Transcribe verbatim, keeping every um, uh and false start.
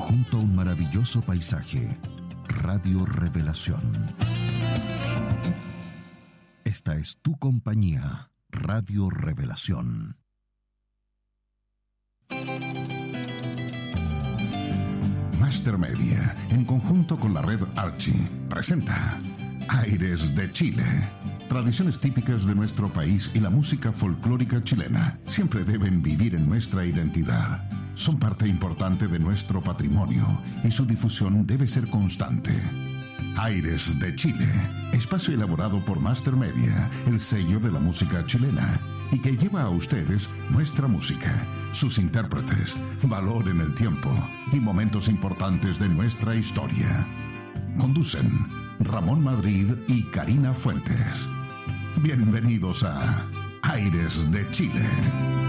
Junto a un maravilloso paisaje, Radio Revelación. Esta es tu compañía, Radio Revelación. Master Media, en conjunto con la red Archie, presenta Aires de Chile. Tradiciones típicas de nuestro país y la música folclórica chilena siempre deben vivir en nuestra identidad. Son parte importante de nuestro patrimonio y su difusión debe ser constante. Aires de Chile, espacio elaborado por Master Media, el sello de la música chilena, y que lleva a ustedes nuestra música, sus intérpretes, valor en el tiempo y momentos importantes de nuestra historia. Conducen Ramón Madrid y Karina Fuentes. Bienvenidos a Aires de Chile.